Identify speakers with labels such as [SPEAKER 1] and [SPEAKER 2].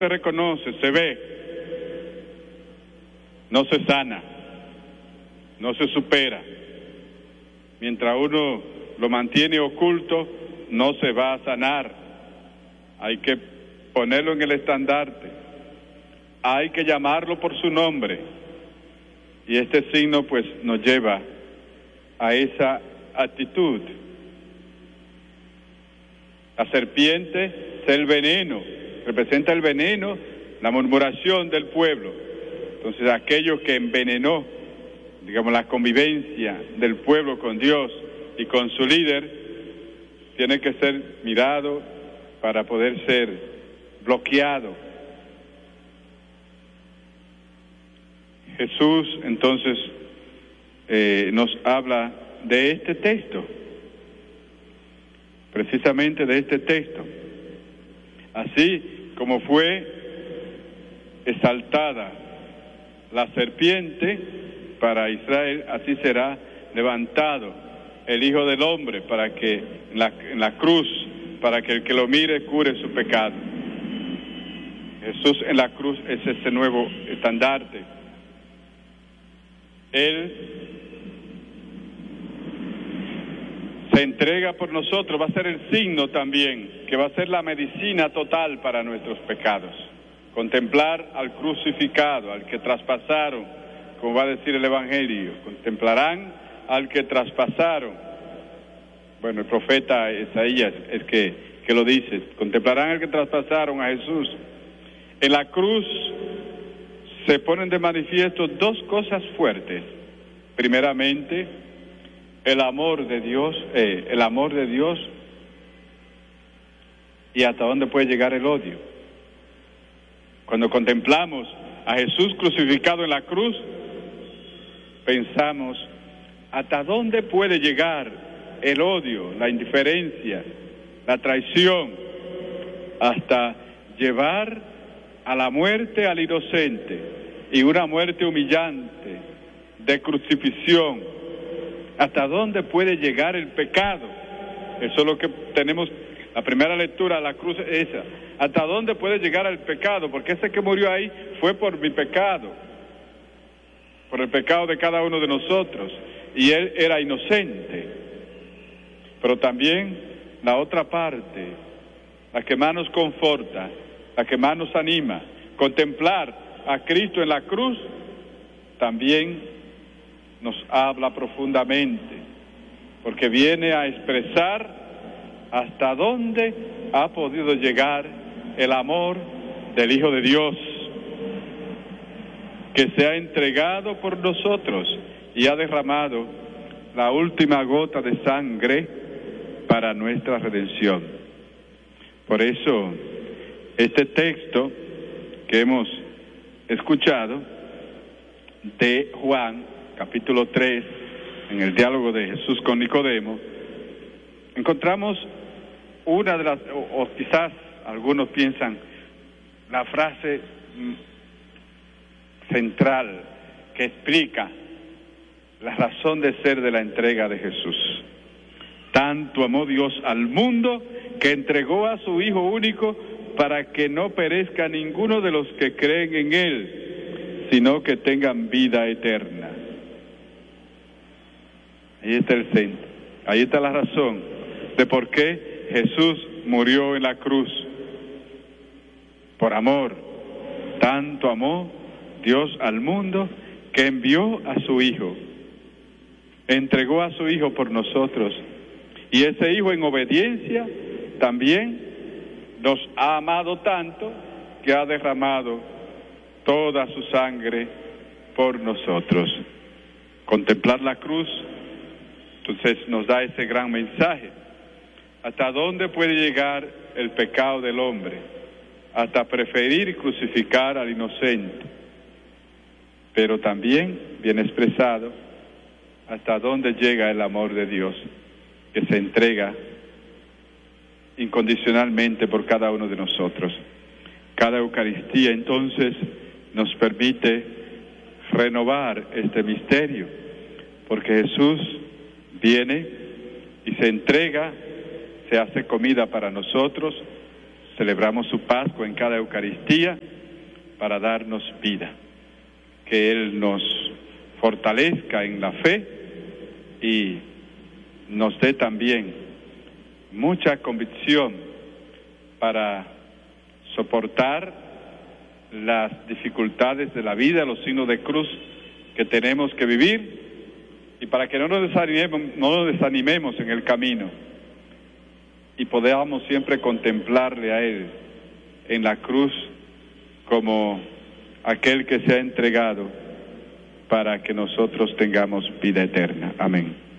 [SPEAKER 1] se reconoce, se ve, no se sana, no se supera. Mientras uno lo mantiene oculto, no se va a sanar. Hay que ponerlo en el estandarte, hay que llamarlo por su nombre, y este signo pues nos lleva a esa actitud. La serpiente es el veneno, representa el veneno, la murmuración del pueblo. Entonces aquello que envenenó, digamos, la convivencia del pueblo con Dios y con su líder, tiene que ser mirado para poder ser bloqueado. Jesús entonces nos habla de este texto, precisamente de este texto. Así como fue exaltada la serpiente para Israel, así será levantado el Hijo del Hombre para que en la cruz, para que el que lo mire cure su pecado. Jesús en la cruz es ese nuevo estandarte. Él se entrega por nosotros, va a ser el signo también, que va a ser la medicina total para nuestros pecados. Contemplar al crucificado, al que traspasaron, como va a decir el Evangelio, contemplarán al que traspasaron. Bueno, el profeta Isaías es que lo dice, contemplarán al que traspasaron a Jesús. En la cruz se ponen de manifiesto dos cosas fuertes. Primeramente, el amor de Dios y hasta dónde puede llegar el odio. Cuando contemplamos a Jesús crucificado en la cruz, pensamos hasta dónde puede llegar el odio, la indiferencia, la traición, hasta llevar a la muerte al inocente, y una muerte humillante, de crucifixión. ¿Hasta dónde puede llegar el pecado? Eso es lo que tenemos, la primera lectura de la cruz es esa. ¿Hasta dónde puede llegar el pecado? Porque ese que murió ahí fue por mi pecado, por el pecado de cada uno de nosotros, y él era inocente. Pero también la otra parte, la que más nos conforta, la que más nos anima, contemplar a Cristo en la cruz, también nos habla profundamente, porque viene a expresar hasta dónde ha podido llegar el amor del Hijo de Dios, que se ha entregado por nosotros y ha derramado la última gota de sangre para nuestra redención. Por eso, este texto que hemos escuchado de Juan, capítulo 3, en el diálogo de Jesús con Nicodemo, encontramos una de las, o quizás algunos piensan, la frase central que explica la razón de ser de la entrega de Jesús. Tanto amó Dios al mundo que entregó a su Hijo único para que no perezca ninguno de los que creen en Él, sino que tengan vida eterna. Ahí está el centro, ahí está la razón de por qué Jesús murió en la cruz. Por amor. Tanto amó Dios al mundo que envió a su Hijo. Entregó a su Hijo por nosotros. Y ese Hijo en obediencia también nos ha amado tanto que ha derramado toda su sangre por nosotros. Contemplar la cruz, entonces nos da ese gran mensaje. ¿Hasta dónde puede llegar el pecado del hombre? Hasta preferir crucificar al inocente. Pero también, bien expresado, hasta dónde llega el amor de Dios, que se entrega incondicionalmente por cada uno de nosotros. Cada Eucaristía entonces nos permite renovar este misterio, porque Jesús viene y se entrega, se hace comida para nosotros, celebramos su Pascua en cada Eucaristía para darnos vida. Que Él nos fortalezca en la fe y nos dé también mucha convicción para soportar las dificultades de la vida, los signos de cruz que tenemos que vivir, y para que no nos desanimemos en el camino y podamos siempre contemplarle a Él en la cruz como aquel que se ha entregado para que nosotros tengamos vida eterna. Amén.